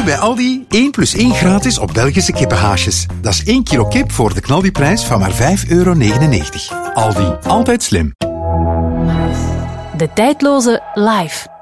bij Aldi 1 plus 1 gratis op Belgische kippenhaasjes. Dat is 1 kilo kip voor de knaldiprijs van maar €5,99. Aldi, altijd slim. De tijdloze Live.